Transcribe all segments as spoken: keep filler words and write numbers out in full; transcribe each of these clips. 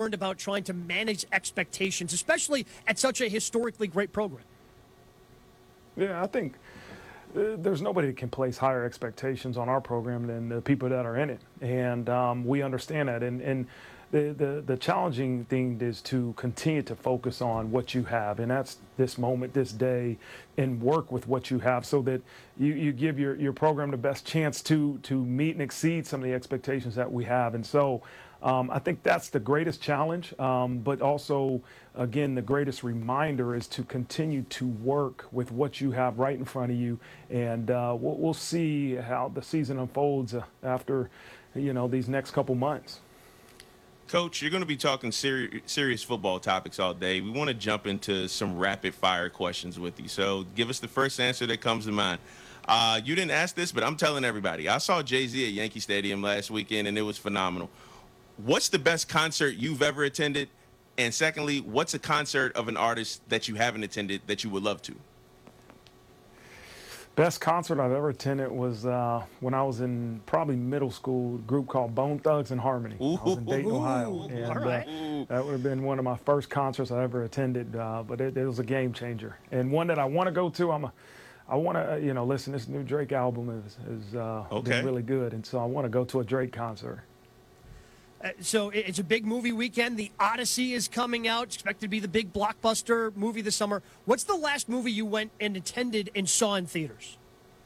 learned about trying to manage expectations, especially at such a historically great program? Yeah, I think uh, there's nobody that can place higher expectations on our program than the people that are in it, and um, we understand that. And, and the, the the challenging thing is to continue to focus on what you have, and that's this moment, this day, and work with what you have, so that you, you give your, your program the best chance to to meet and exceed some of the expectations that we have. And so um, I think that's the greatest challenge, um, but also, again, the greatest reminder is to continue to work with what you have right in front of you, and uh, we'll, we'll see how the season unfolds uh, after, you know, these next couple months. Coach, you're going to be talking seri- serious football topics all day. We want to jump into some rapid-fire questions with you. So give us the first answer that comes to mind. Uh, you didn't ask this, but I'm telling everybody. I saw Jay-Z at Yankee Stadium last weekend, and it was phenomenal. What's the best concert you've ever attended? And secondly, what's a concert of an artist that you haven't attended that you would love to? Best concert I've ever attended was uh, when I was in probably middle school, a group called Bone Thugs and Harmony. Ooh, I was in Dayton, ooh, Ohio. And, all right. uh, that would have been one of my first concerts I ever attended, uh, but it, it was a game changer. And one that I want to go to, I'm a, I want to, you know, listen, this new Drake album is, is uh, Okay. been really good, and so I want to go to a Drake concert. Uh, so it- it's a big movie weekend. The Odyssey is coming out. It's expected to be the big blockbuster movie this summer. What's the last movie you went and attended and saw in theaters?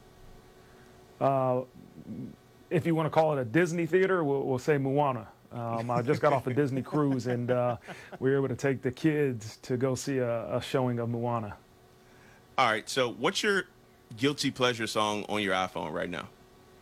Uh, if you want to call it a Disney theater, we'll, we'll say Moana. Um, I just got off a Disney cruise, and uh, we were able to take the kids to go see a, a showing of Moana. All right, so what's your guilty pleasure song on your iPhone right now?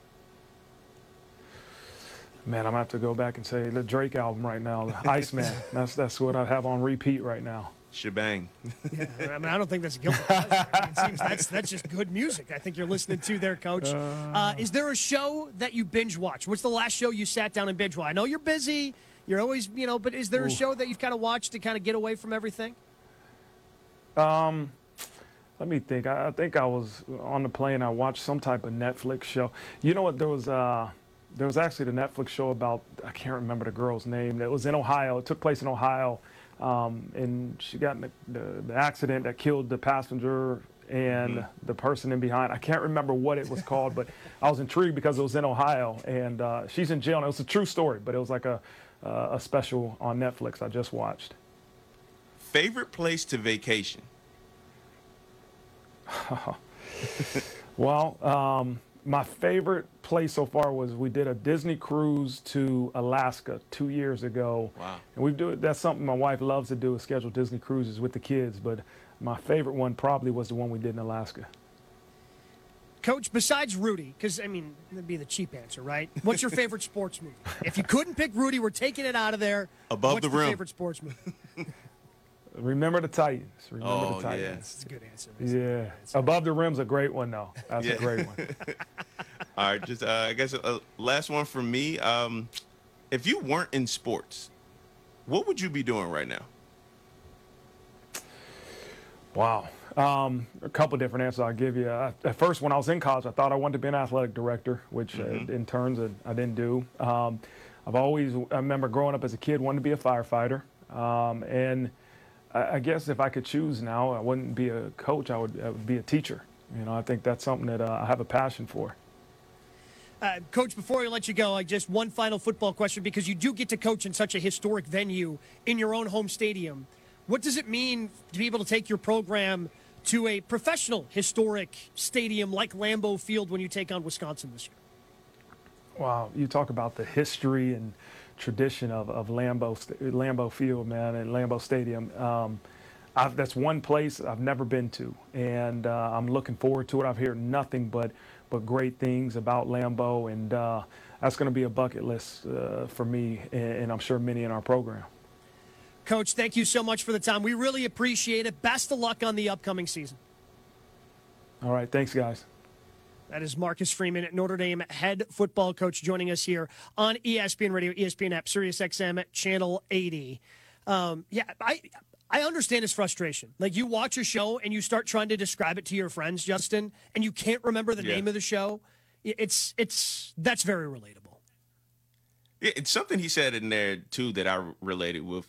Man, I'm gonna have to go back and say the Drake album right now, the Iceman. That's that's what I have on repeat right now. Shebang. Yeah, I mean, I don't think that's a guilty pleasure. I mean, it seems that's that's just good music. I think you're listening to there, Coach. Uh, is there a show that you binge watch? What's the last show you sat down and binge watch? I know you're busy. You're always, you know, but is there a Ooh. show that you've kind of watched to kind of get away from everything? Um, let me think. I, I think I was on the plane. I watched some type of Netflix show. You know what? There was uh, there was actually the Netflix show about, I can't remember the girl's name. It was in Ohio. It took place in Ohio. Um, and she got in the, the, the accident that killed the passenger and Mhm. the person in behind. I can't remember what it was called, but I was intrigued because it was in Ohio, and uh, she's in jail. And it was a true story, but it was like a, uh, a special on Netflix I just watched. Favorite place to vacation? Well, um, my favorite place so far was we did a Disney cruise to Alaska two years ago. Wow. And we do it. That's something my wife loves to do, is schedule Disney cruises with the kids. But my favorite one probably was the one we did in Alaska. Coach, besides Rudy, because, I mean, that'd be the cheap answer, right? What's your favorite sports movie? If you couldn't pick Rudy, we're taking it out of there. Above What's the Rim. favorite sports movie? Remember the Titans. Remember Oh, the Titans. yeah. That's a good answer. That's a Yeah. good answer. Above the Rim's a great one, though. That's Yeah. a great one. All right, just uh, I guess a, a last one for me. Um, if you weren't in sports, what would you be doing right now? Wow. Um, a couple different answers I'll give you. I, at first, when I was in college, I thought I wanted to be an athletic director, which Mhm. uh, in turns uh, I didn't do. Um, I've always, I remember growing up as a kid, wanted to be a firefighter. Um, and I, I guess if I could choose now, I wouldn't be a coach, I would, I would be a teacher. You know, I think that's something that uh, I have a passion for. Uh, Coach, before I let you go, I just one final football question, because you do get to coach in such a historic venue in your own home stadium. What does it mean to be able to take your program to a professional historic stadium like Lambeau Field when you take on Wisconsin this year? Wow, you talk about the history and tradition of, of Lambeau, Lambeau Field, man, and Lambeau Stadium. Um, I've, that's one place I've never been to, and uh, I'm looking forward to it. I've heard nothing but but great things about Lambeau, and uh, that's going to be a bucket list uh, for me, and, and I'm sure many in our program. Coach, thank you so much for the time. We really appreciate it. Best of luck on the upcoming season. All right, thanks, guys. That is Marcus Freeman, Notre Dame head football coach, joining us here on E S P N Radio, E S P N app, Sirius X M, Channel eighty. Um, yeah, I I understand his frustration. Like, you watch a show and you start trying to describe it to your friends, Justin, and you can't remember the Yeah. name of the show. It's it's that's very relatable. Yeah, it's something he said in there too that I related with.